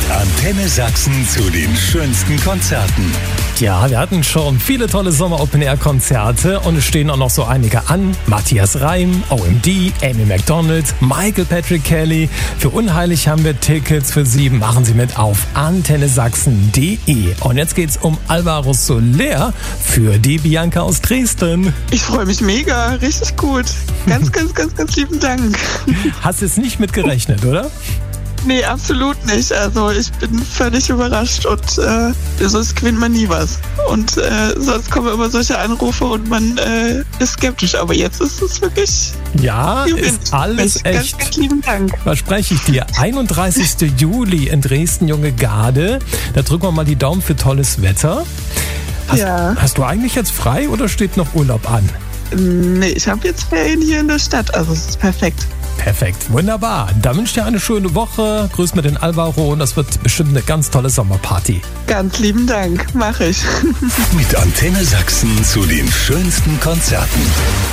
Antenne Sachsen zu den schönsten Konzerten. Ja, wir hatten schon viele tolle Sommer-Open-Air-Konzerte und es stehen auch noch so einige an. Matthias Reim, OMD, Amy Macdonald, Michael Patrick Kelly. Für Unheilig haben wir Tickets für Sie. Machen Sie mit auf antennesachsen.de. Und jetzt geht's um Alvaro Soler für die Bianca aus Dresden. Ich freue mich mega, richtig gut. Ganz lieben Dank. Hast jetzt nicht mit gerechnet, oder? Nee, absolut nicht. Also ich bin völlig überrascht und sonst gewinnt man nie was. Und sonst kommen immer solche Anrufe und man ist skeptisch. Aber jetzt ist es wirklich... Ja, ist alles echt. Ganz lieben Dank. Verspreche ich dir. 31. Juli in Dresden, Junge Garde. Da drücken wir mal die Daumen für tolles Wetter. Hast du eigentlich jetzt frei oder steht noch Urlaub an? Nee, ich habe jetzt Ferien hier in der Stadt. Also es ist perfekt. Perfekt, wunderbar. Da wünsche ich dir eine schöne Woche. Grüß mir den Alvaro und das wird bestimmt eine ganz tolle Sommerparty. Ganz lieben Dank, mache ich. Mit Antenne Sachsen zu den schönsten Konzerten.